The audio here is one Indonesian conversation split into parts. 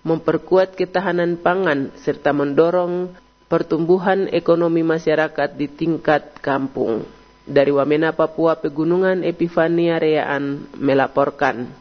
memperkuat ketahanan pangan, serta mendorong pertumbuhan ekonomi masyarakat di tingkat kampung. Dari Wamena, Papua Pegunungan, Epifania Reaan melaporkan.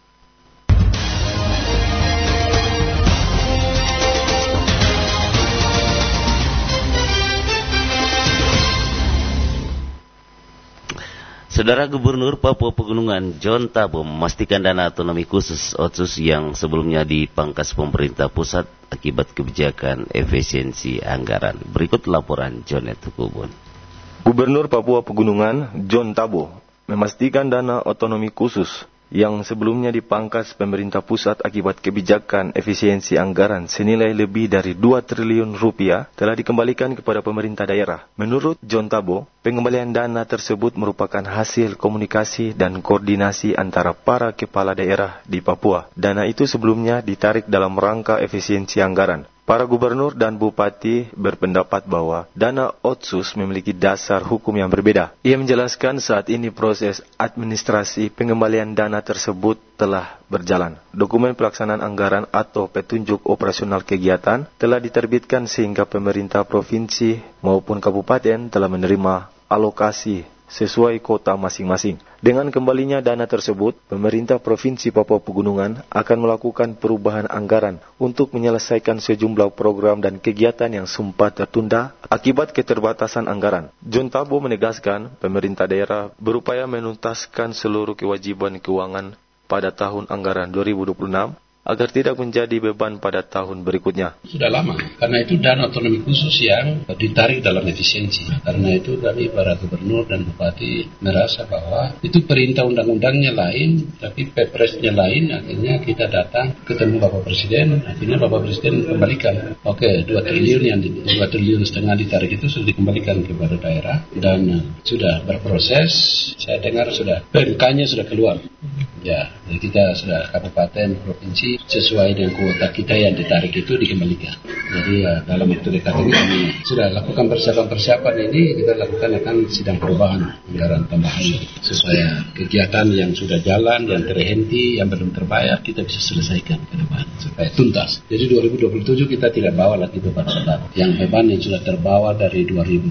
Saudara Gubernur Papua Pegunungan John Tabo memastikan dana otonomi khusus Otsus yang sebelumnya dipangkas pemerintah pusat akibat kebijakan efisiensi anggaran. Berikut laporan Jonet Hukubun. Gubernur Papua Pegunungan John Tabo memastikan dana otonomi khusus yang sebelumnya dipangkas pemerintah pusat akibat kebijakan efisiensi anggaran senilai lebih dari 2 triliun rupiah telah dikembalikan kepada pemerintah daerah. Menurut John Tabo, pengembalian dana tersebut merupakan hasil komunikasi dan koordinasi antara para kepala daerah di Papua. Dana itu sebelumnya ditarik dalam rangka efisiensi anggaran. Para gubernur dan bupati berpendapat bahwa dana Otsus memiliki dasar hukum yang berbeda. Ia menjelaskan saat ini proses administrasi pengembalian dana tersebut telah berjalan. Dokumen pelaksanaan anggaran atau petunjuk operasional kegiatan telah diterbitkan sehingga pemerintah provinsi maupun kabupaten telah menerima alokasi sesuai kota masing-masing. Dengan kembalinya dana tersebut, pemerintah Provinsi Papua Pegunungan akan melakukan perubahan anggaran untuk menyelesaikan sejumlah program dan kegiatan yang sempat tertunda akibat keterbatasan anggaran. John Tabo menegaskan, pemerintah daerah berupaya menuntaskan seluruh kewajiban keuangan pada tahun anggaran 2026 agar tidak menjadi beban pada tahun berikutnya. Sudah lama, karena itu dana otonomi khusus yang ditarik dalam efisiensi. Karena itu kami para gubernur dan bupati merasa bahwa itu perintah undang-undangnya lain, tapi pepresnya lain. Akhirnya kita datang ketemu Bapak Presiden, akhirnya Bapak Presiden kembalikan. Oke, 2 triliun yang 2,5 triliun ditarik itu sudah dikembalikan kepada daerah dan sudah berproses. Saya dengar sudah PMK-nya sudah keluar. Ya, jadi kita sudah kabupaten, provinsi sesuai dengan kuota kita yang ditarik itu dikembalikan. Jadi ya, dalam waktu dekat ini kami sudah lakukan persiapan-persiapan ini, kita lakukan akan sidang perubahan anggaran tambahan supaya kegiatan yang sudah jalan, yang terhenti, yang belum terbayar kita bisa selesaikan ke depan supaya tuntas. Jadi 2027 kita tidak bawa lagi beban saudara. Yang beban yang sudah terbawa dari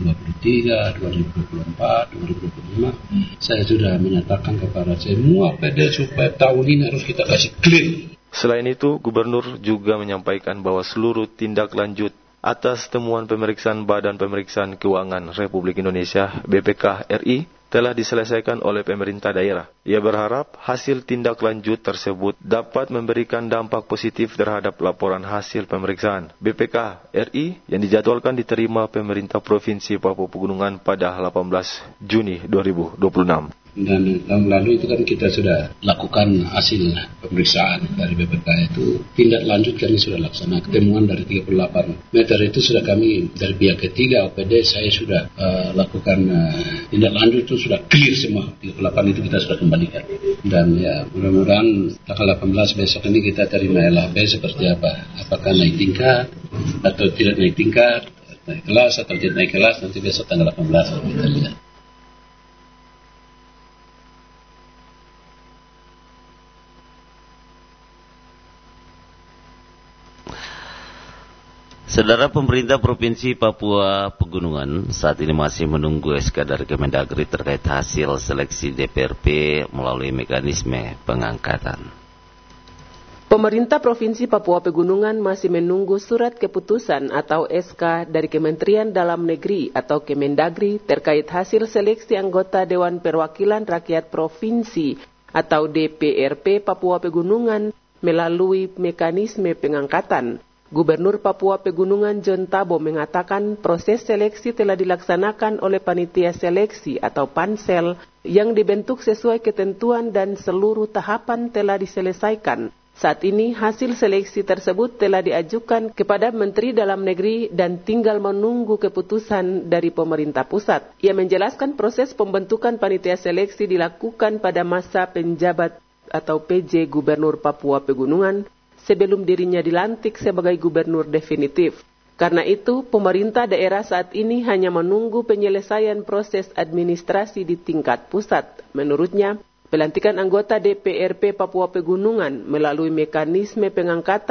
2023, 2024, 2025, saya sudah menyatakan kepada semua PD supaya tahun ini harus kita kasih clear. Selain itu, Gubernur juga menyampaikan bahwa seluruh tindak lanjut atas temuan pemeriksaan Badan Pemeriksaan Keuangan Republik Indonesia (BPK RI) telah diselesaikan oleh pemerintah daerah. Ia berharap hasil tindak lanjut tersebut dapat memberikan dampak positif terhadap laporan hasil pemeriksaan BPK RI yang dijadwalkan diterima pemerintah Provinsi Papua Pegunungan pada 18 Juni 2026. Dan tahun lalu itu kan kita sudah lakukan hasil pemeriksaan dari BPK itu. Tindak lanjut kami sudah laksanakan. Ketemuan dari 38 meter itu sudah kami dari pihak ketiga OPD saya sudah lakukan tindak lanjut itu sudah clear semua. 38 itu kita sudah kembalikan. Dan ya mudah-mudahan tanggal 18 besok ini kita terima LHB seperti apa. Apakah naik tingkat atau tidak naik tingkat, naik kelas atau tidak naik kelas, nanti besok tanggal 18 kita lihat. Saudara, pemerintah Provinsi Papua Pegunungan saat ini masih menunggu SK dari Kemendagri terkait hasil seleksi DPRP melalui mekanisme pengangkatan. Pemerintah Provinsi Papua Pegunungan masih menunggu surat keputusan atau SK dari Kementerian Dalam Negeri atau Kemendagri terkait hasil seleksi anggota Dewan Perwakilan Rakyat Provinsi atau DPRP Papua Pegunungan melalui mekanisme pengangkatan. Gubernur Papua Pegunungan John Tabo mengatakan proses seleksi telah dilaksanakan oleh panitia seleksi atau pansel yang dibentuk sesuai ketentuan dan seluruh tahapan telah diselesaikan. Saat ini hasil seleksi tersebut telah diajukan kepada Menteri Dalam Negeri dan tinggal menunggu keputusan dari pemerintah pusat. Ia menjelaskan proses pembentukan panitia seleksi dilakukan pada masa penjabat atau PJ Gubernur Papua Pegunungan sebelum dirinya dilantik sebagai gubernur definitif. Karena itu, pemerintah daerah saat ini hanya menunggu penyelesaian proses administrasi di tingkat pusat. Menurutnya, pelantikan anggota DPRP Papua Pegunungan melalui mekanisme pengangkatan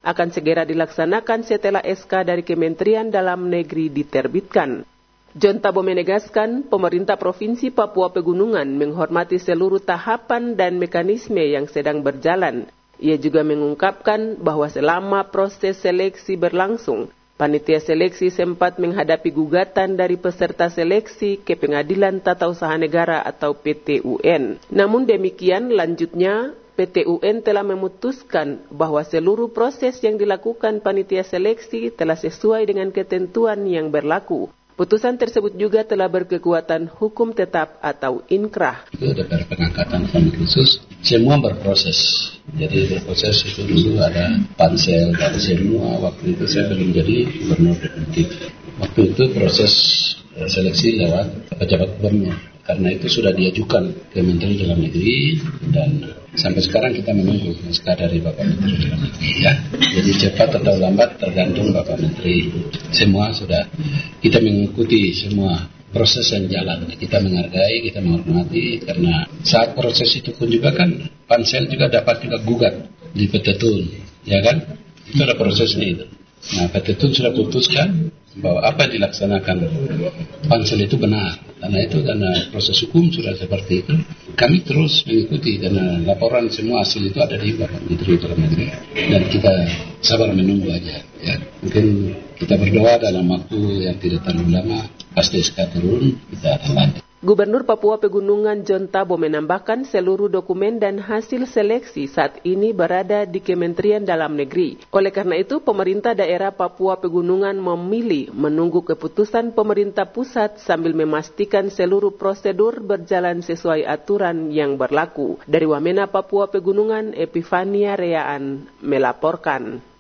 akan segera dilaksanakan setelah SK dari Kementerian Dalam Negeri diterbitkan. John Tabo menegaskan pemerintah Provinsi Papua Pegunungan menghormati seluruh tahapan dan mekanisme yang sedang berjalan. Ia juga mengungkapkan bahwa selama proses seleksi berlangsung, panitia seleksi sempat menghadapi gugatan dari peserta seleksi ke Pengadilan Tata Usaha Negara atau PT-UN. Namun demikian, lanjutnya PT-UN telah memutuskan bahwa seluruh proses yang dilakukan panitia seleksi telah sesuai dengan ketentuan yang berlaku. Putusan tersebut juga telah berkekuatan hukum tetap atau inkrah. Itu ada pengangkatan fund khusus, semua berproses. Jadi berproses itu dulu ada pansel dan semua. Waktu itu saya belum jadi gubernur definitif. Waktu itu proses seleksi lewat pejabat gubernur. Karena itu sudah diajukan ke Menteri Dalam Negeri dan sampai sekarang kita menunggu SK dari Bapak Menteri Dalam Negeri ya. Jadi cepat atau lambat tergantung Bapak Menteri. Semua sudah kita mengikuti semua proses yang jalan. Kita menghargai, kita menghormati karena saat proses itu pun juga kan pansel juga dapat juga gugat di PT-Tun, ya kan? Itu ada prosesnya itu. Nah, PT-Tun sudah putuskan bahwa apa yang dilaksanakan pansel itu benar. Karena proses hukum sudah seperti itu, kami terus mengikuti karena laporan semua hasil itu ada di Bapak Menteri Dalam Negeri dan kita sabar menunggu aja. Ya. Mungkin kita berdoa dalam waktu yang tidak terlalu lama pasti SK turun, kita akan lanjut. Gubernur Papua Pegunungan John Tabo menambahkan seluruh dokumen dan hasil seleksi saat ini berada di Kementerian Dalam Negeri. Oleh karena itu, pemerintah daerah Papua Pegunungan memilih menunggu keputusan pemerintah pusat sambil memastikan seluruh prosedur berjalan sesuai aturan yang berlaku. Dari Wamena, Papua Pegunungan, Epifania Reaan melaporkan.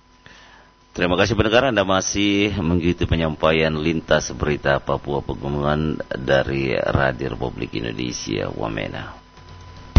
Terima kasih pendengar, Anda masih mengikuti penyampaian lintas berita Papua Pegunungan dari Radio Republik Indonesia Wamena.